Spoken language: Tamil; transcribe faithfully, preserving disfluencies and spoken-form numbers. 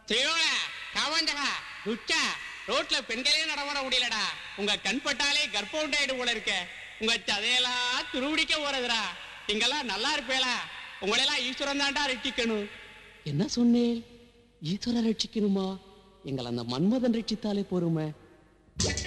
தியோல காவந்தகா துச்சா ரோட்ல பெண்களே நடமாட முடியலடா. உங்க கண் பட்டாலே கர்ப்பம் உண்டாயிடு போல இருக்க. உங்க சதையெல்லாம் துருவிடிக்க போறதுடா. நீங்கெல்லாம் நல்லா இருப்பேலா? உங்களெல்லாம் ஈஸ்வரன் தாண்டா ரட்சிக்கணும். என்ன சொன்னேன்? ஈஸ்வரன் ரட்சிக்கணுமா? எங்களை அந்த மன்மதன் ரட்சித்தாலே போருமே.